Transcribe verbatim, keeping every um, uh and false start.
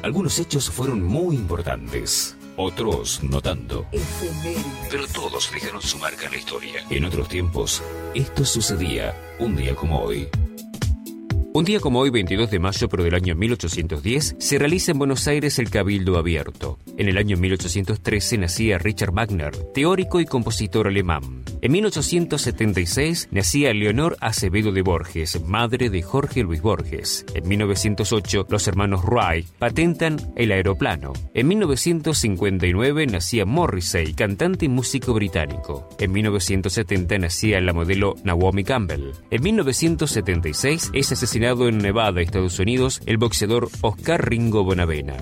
Algunos hechos fueron muy importantes, otros no tanto. Pero todos dejaron su marca en la historia. En otros tiempos, esto sucedía un día como hoy. Un día como hoy, veintidós de mayo, pero del año mil ochocientos diez, se realiza en Buenos Aires el Cabildo Abierto. En el año mil ochocientos trece nacía Richard Wagner, teórico y compositor alemán. En mil ochocientos setenta y seis nacía Leonor Acevedo de Borges, madre de Jorge Luis Borges. En mil novecientos ocho, los hermanos Wright patentan el aeroplano. En mil novecientos cincuenta y nueve nacía Morrissey, cantante y músico británico. En mil novecientos setenta nacía la modelo Naomi Campbell. En mil novecientos setenta y seis es asesinado en Nevada, Estados Unidos, el boxeador Oscar Ringo Bonavena.